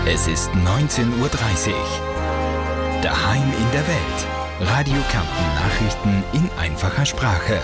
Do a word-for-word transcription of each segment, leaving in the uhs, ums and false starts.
Es ist neunzehn Uhr dreißig. Daheim in der Welt. Radio Kärnten Nachrichten in einfacher Sprache.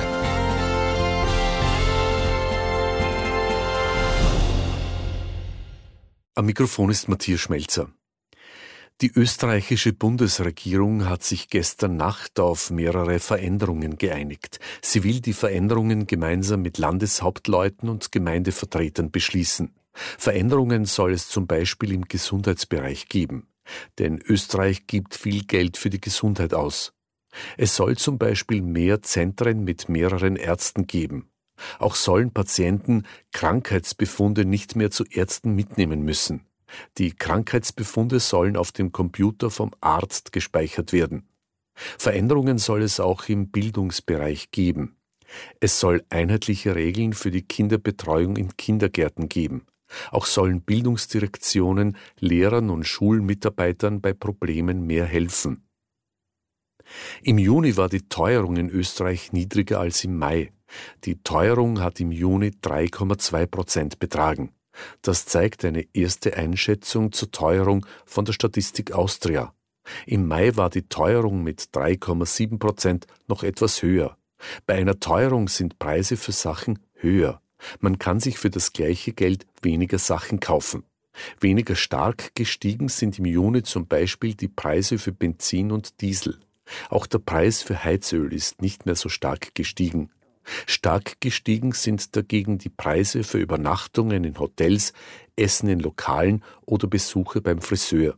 Am Mikrofon ist Matthias Schmelzer. Die österreichische Bundesregierung hat sich gestern Nacht auf mehrere Veränderungen geeinigt. Sie will die Veränderungen gemeinsam mit Landeshauptleuten und Gemeindevertretern beschließen. Veränderungen soll es zum Beispiel im Gesundheitsbereich geben. Denn Österreich gibt viel Geld für die Gesundheit aus. Es soll zum Beispiel mehr Zentren mit mehreren Ärzten geben. Auch sollen Patienten Krankheitsbefunde nicht mehr zu Ärzten mitnehmen müssen. Die Krankheitsbefunde sollen auf dem Computer vom Arzt gespeichert werden. Veränderungen soll es auch im Bildungsbereich geben. Es soll einheitliche Regeln für die Kinderbetreuung in Kindergärten geben. Auch sollen Bildungsdirektionen Lehrern und Schulmitarbeitern bei Problemen mehr helfen. Im Juni war die Teuerung in Österreich niedriger als im Mai. Die Teuerung hat im Juni drei Komma zwei Prozent betragen. Das zeigt eine erste Einschätzung zur Teuerung von der Statistik Austria. Im Mai war die Teuerung mit drei Komma sieben Prozent noch etwas höher. Bei einer Teuerung sind Preise für Sachen höher. Man kann sich für das gleiche Geld weniger Sachen kaufen. Weniger stark gestiegen sind im Juni zum Beispiel die Preise für Benzin und Diesel. Auch der Preis für Heizöl ist nicht mehr so stark gestiegen. Stark gestiegen sind dagegen die Preise für Übernachtungen in Hotels, Essen in Lokalen oder Besuche beim Friseur.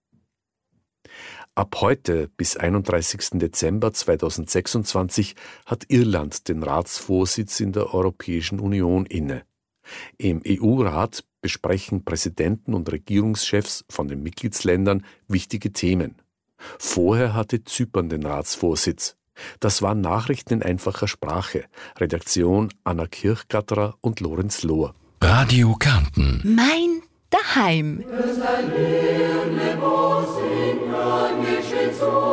Ab heute bis einunddreißigsten Dezember zweitausendsechsundzwanzig hat Irland den Ratsvorsitz in der Europäischen Union inne. Im E U-Rat besprechen Präsidenten und Regierungschefs von den Mitgliedsländern wichtige Themen. Vorher hatte Zypern den Ratsvorsitz. Das waren Nachrichten in einfacher Sprache. Redaktion Anna Kirchgatterer und Lorenz Lohr. Radio Kärnten. Mein Daheim. Ist ein Lied, wo singt, geschwind zu